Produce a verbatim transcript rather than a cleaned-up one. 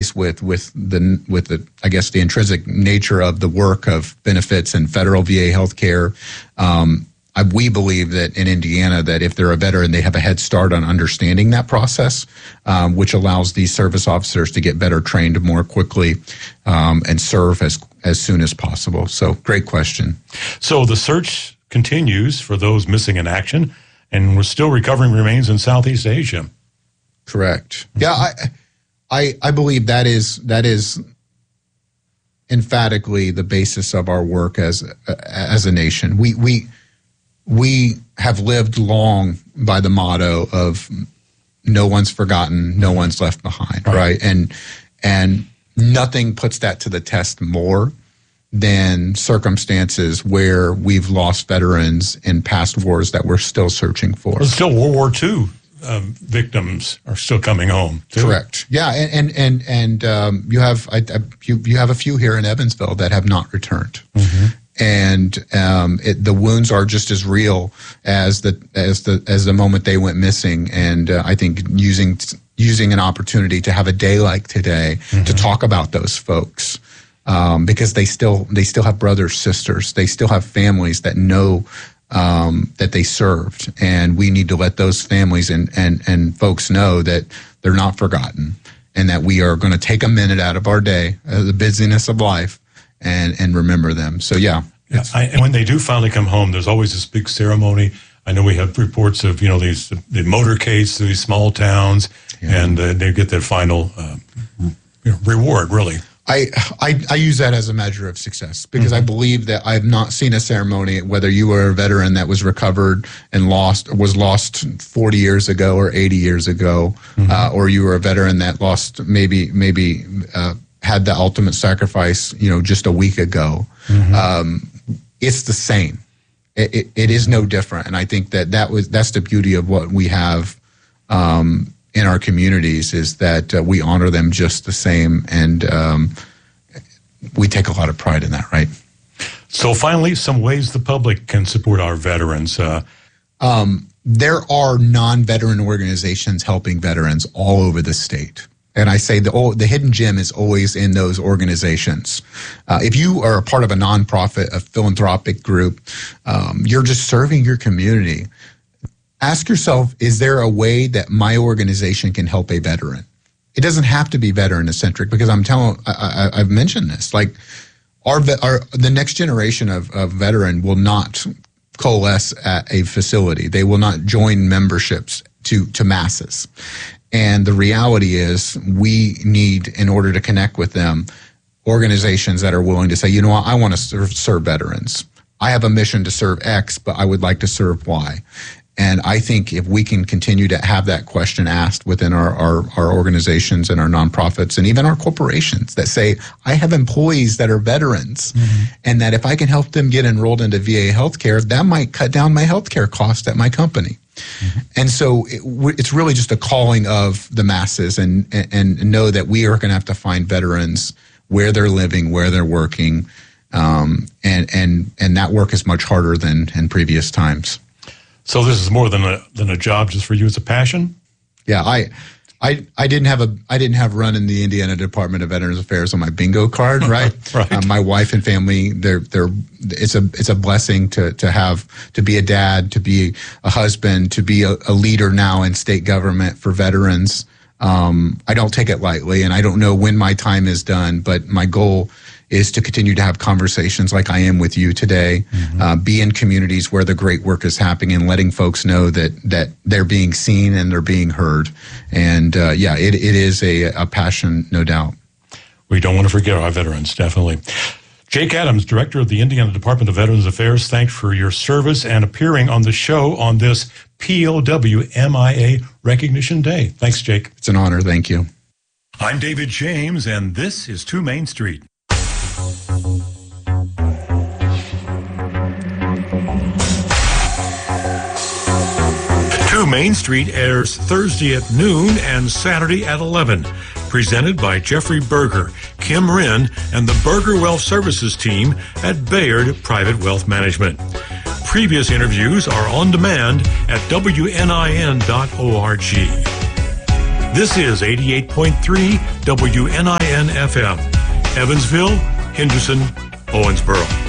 pleased with with the with the I guess the intrinsic nature of the work of benefits and federal V A healthcare. Um, I, we believe that in Indiana, that if they're a veteran, they have a head start on understanding that process, um, which allows these service officers to get better trained more quickly um, and serve as as soon as possible. So, great question. So the search continues for those missing in action, and we're still recovering remains in Southeast Asia. Correct. Yeah, I, I, I believe that is that is emphatically the basis of our work as as a nation. We we we have lived long by the motto of "No one's forgotten, no one's left behind." Right, right? and and nothing puts that to the test more than circumstances where we've lost veterans in past wars that we're still searching for. Well, still World War Two. Um, victims are still coming home too. Correct. Yeah, and and and, and um, you have I, I, you you have a few here in Evansville that have not returned, mm-hmm. and um, it, the wounds are just as real as the as the as the moment they went missing. And uh, I think using using an opportunity to have a day like today mm-hmm. to talk about those folks, um, because they still they still have brothers, sisters, they still have families that know. Um, that they served, and we need to let those families and, and, and folks know that they're not forgotten, and that we are going to take a minute out of our day, uh, the busyness of life, and, and remember them. So yeah, yeah I, and when they do finally come home, there's always this big ceremony. I know we have reports of you know these the motorcades to these small towns, yeah. and uh, they get their final uh, you know, reward. Really. I, I I use that as a measure of success because mm-hmm. I believe that I have not seen a ceremony, whether you were a veteran that was recovered and lost, or was lost forty years ago or eighty years ago, mm-hmm. uh, or you were a veteran that lost maybe maybe uh, had the ultimate sacrifice, you know, just a week ago. Mm-hmm. Um, it's the same. It, it, it is no different, and I think that that was that's the beauty of what we have. Um, in our communities is that uh, we honor them just the same, and um, we take a lot of pride in that, right? So finally, some ways the public can support our veterans. Uh, um, there are non-veteran organizations helping veterans all over the state. And I say the the hidden gem is always in those organizations. Uh, if you are a part of a nonprofit, a philanthropic group, um, you're just serving your community. Ask yourself, is there a way that my organization can help a veteran? It doesn't have to be veteran-centric, because I'm telling, I, I, I've mentioned this, like our, our the next generation of, of veteran will not coalesce at a facility. They will not join memberships to, to masses. And the reality is we need, in order to connect with them, organizations that are willing to say, you know what, I want to serve, serve veterans. I have a mission to serve X, but I would like to serve Y. And I think if we can continue to have that question asked within our, our, our organizations and our nonprofits and even our corporations that say, I have employees that are veterans, mm-hmm. and that if I can help them get enrolled into V A healthcare, that might cut down my healthcare cost at my company. Mm-hmm. And so it, it's really just a calling of the masses, and, and, and know that we are going to have to find veterans where they're living, where they're working. Um, and, and, and that work is much harder than in previous times. So this is more than a than a job just for you. It's a passion. Yeah, I, I, I didn't have a I didn't have run in the Indiana Department of Veterans Affairs on my bingo card, right? right. Um, my wife and family, they're they're it's a it's a blessing to to have to be a dad, to be a husband, to be a, a leader now in state government for veterans. Um, I don't take it lightly, and I don't know when my time is done, but my goal is to continue to have conversations like I am with you today, mm-hmm. uh, be in communities where the great work is happening, and letting folks know that that they're being seen and they're being heard. And uh, yeah, it, it is a, a passion, no doubt. We don't want to forget our veterans, definitely. Jake Adams, Director of the Indiana Department of Veterans Affairs, thanks for your service and appearing on the show on this P O W M I A Recognition Day. Thanks, Jake. It's an honor. Thank you. I'm David James, and this is To Main Street. To Main Street airs Thursday at noon and Saturday at eleven. Presented by Jeffrey Berger, Kim Wren, and the Berger Wealth Services team at Bayard Private Wealth Management. Previous interviews are on demand at W N I N dot org. This is eighty-eight point three W N I N F M, Evansville, Henderson, Owensboro.